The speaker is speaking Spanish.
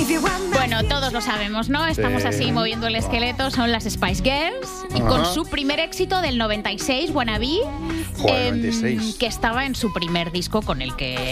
Bueno, todos lo sabemos, ¿no? Estamos así moviendo el esqueleto, son las Spice Girls. Y con su primer éxito del 96, Wannabe, Joder, 96. que estaba en su primer disco con el que